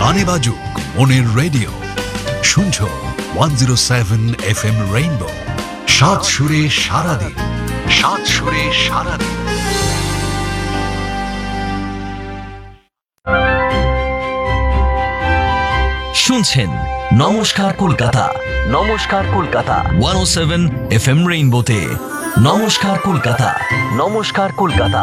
গানে বাজুক মনের রেডিও, শুনছো 107 FM রেইনবো। সাত সুরে সারাদিন, সাত সুরে সারাদিন। শুনছেন নমস্কার কলকাতা, নমস্কার কলকাতা 107 FM রেইনবোতে। নমস্কার কলকাতা, নমস্কার কলকাতা।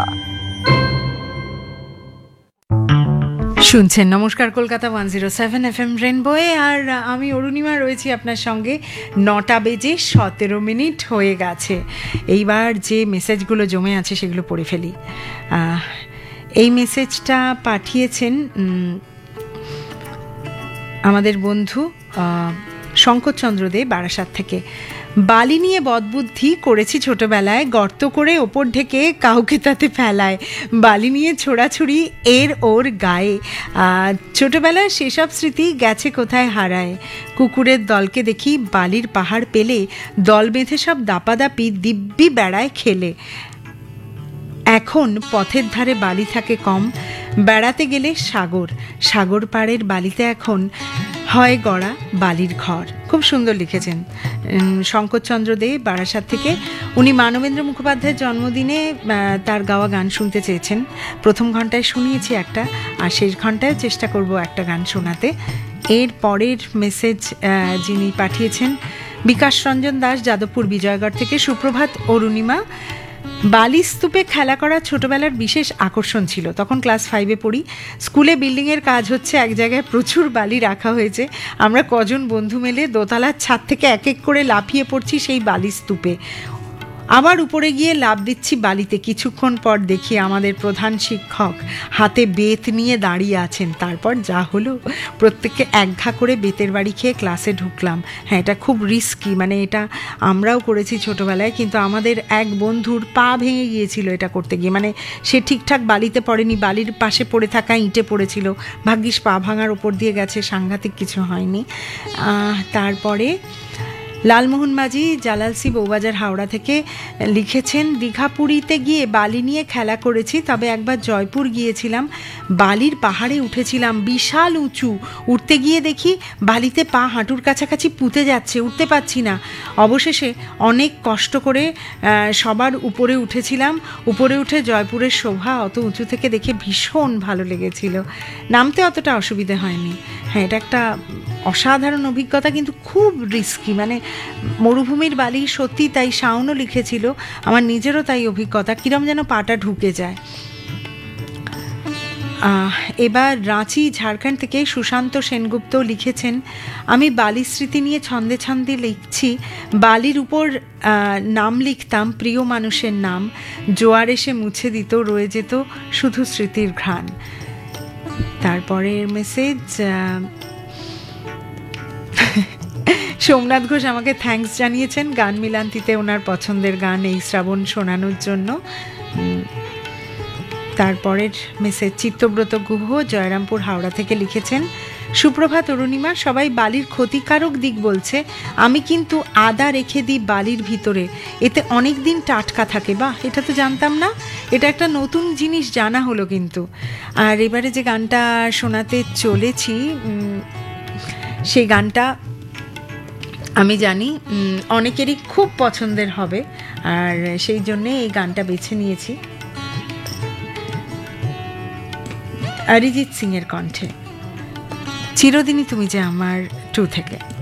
শুনছেন নমস্কার কলকাতা 107 FM রেইনবোয়ে। আর আমি অরুণিমা রয়েছি আপনার সঙ্গে। 9টা বেজে 17 মিনিট হয়ে গেছে। এইবার যে মেসেজগুলো জমে আছে সেগুলো পড়ে ফেলি। এই মেসেজটা পাঠিয়েছেন আমাদের বন্ধু শঙ্করচন্দ্র দে বারাসাত থেকে। বালি নিয়ে বদবুদ্ধি করেছি ছোটবেলায়, গর্ত করে ওপর ঢেকে কাউকে তাতে ফেলায়, বালি নিয়ে ছোড়াছুড়ি এর ওর গায়ে। ছোটবেলায় সেসব স্মৃতি গেছে কোথায় হারায়। কুকুরের দলকে দেখি বালির পাহাড় পেলে, দল বেঁধে সব দাপাদাপি দিব্যি বেড়ায় খেলে। এখন পথের ধারে বালি থাকে কম, বেড়াতে গেলে সাগর, সাগর পাড়ের বালিতে এখন হয় গড়া বালির ঘর। খুব সুন্দর লিখেছেন শঙ্করচন্দ্র দে বারাসাত থেকে। উনি মানবেন্দ্র মুখোপাধ্যায়ের জন্মদিনে তার গাওয়া গান শুনতে চেয়েছেন। প্রথম ঘন্টায় শুনিয়েছি একটা, আর শেষ ঘন্টায় চেষ্টা করব একটা গান শোনাতে। এর পরের মেসেজ যিনি পাঠিয়েছেন বিকাশ রঞ্জন দাস যাদবপুর বিজয়গড় থেকে। সুপ্রভাত অরুণিমা। বালি স্তূপে খেলা করা ছোটবেলার বিশেষ আকর্ষণ ছিল। তখন ক্লাস 5-এ পড়ি। স্কুলে বিল্ডিংয়ের কাজ হচ্ছে, এক জায়গায় প্রচুর বালি রাখা হয়েছে। আমরা কজন বন্ধু মিলে দোতলার ছাদ থেকে এক এক করে লাফিয়ে পড়ছি সেই বালি স্তূপে, আবার উপরে গিয়ে লাফ দিচ্ছি বালিতে। কিছুক্ষণ পর দেখি আমাদের প্রধান শিক্ষক হাতে বেত নিয়ে দাঁড়িয়ে আছেন। তারপর যা হলো, প্রত্যেককে এক ঘা করে বেতের বাড়ি খেয়ে ক্লাসে ঢুকলাম। হ্যাঁ, এটা খুব রিস্কি, মানে এটা আমরাও করেছি ছোটোবেলায়, কিন্তু আমাদের এক বন্ধুর পা ভেঙে গিয়েছিল এটা করতে গিয়ে। মানে সে ঠিকঠাক বালিতে পড়েনি, বালির পাশে পড়ে থাকা ইঁটে পড়েছিল। ভাগ্যিস পা ভাঙার ওপর দিয়ে গেছে, সাংঘাতিক কিছু হয়নি। তারপরে লালমোহন মাঝি জালালসি বউবাজার হাওড়া থেকে লিখেছেন, দীঘা পুরীতে গিয়ে বালি নিয়ে খেলা করেছি, তবে একবার জয়পুর গিয়েছিলাম, বালির পাহাড়ে উঠেছিলাম, বিশাল উঁচু। উঠতে গিয়ে দেখি বালিতে পা হাঁটুর কাছাকাছি পুঁতে যাচ্ছে, উঠতে পারছি না। অবশেষে অনেক কষ্ট করে সবার উপরে উঠেছিলাম। উপরে উঠে জয়পুরের শোভা অত উঁচু থেকে দেখে ভীষণ ভালো লেগেছিল। নামতে অতটা অসুবিধে হয়নি। হ্যাঁ, এটা একটা অসাধারণ অভিজ্ঞতা, কিন্তু খুব রিস্কি। মানে মরুভূমির বালি সত্যি, তাই শাওনও লিখেছিল, আমার নিজেরও তাই অভিজ্ঞতা, কিরম যেন পাটা ঢুকে যায়। এবার রাঁচি ঝাড়খণ্ড থেকে সুশান্ত সেনগুপ্ত লিখেছেন, আমি বালির স্মৃতি নিয়ে ছন্দে ছন্দে লিখছি। বালির উপর নাম লিখতাম, প্রিয় মানুষের নাম, জোয়ার এসে মুছে দিত, রয়ে যেত শুধু স্মৃতির ঘ্রাণ। তারপরের মেসেজ সোমনাথ ঘোষ আমাকে থ্যাঙ্কস জানিয়েছেন গান মিলান্তিতে ওনার পছন্দের গান এই শ্রাবণ শোনানোর জন্য। তারপরের মেসেজ চিত্তব্রত গুহ জয়রামপুর হাওড়া থেকে লিখেছেন, সুপ্রভাত অরুণিমা। সবাই বালির ক্ষতিকারক দিক বলছে, আমি কিন্তু আদা রেখে দিই বালির ভিতরে, এতে অনেক দিন টাটকা থাকে। বাহ, এটা তো জানতাম না, এটা একটা নতুন জিনিস জানা হলো কিন্তু। আর এবারে যে গানটা শোনাতে চলেছি সেই গানটা আমি জানি অনেকেরই খুব পছন্দের হবে, আর সেই জন্যে এই গানটা বেছে নিয়েছি। অরিজিৎ সিং এর কণ্ঠে, চিরদিনই তুমি যে আমার 2 থেকে।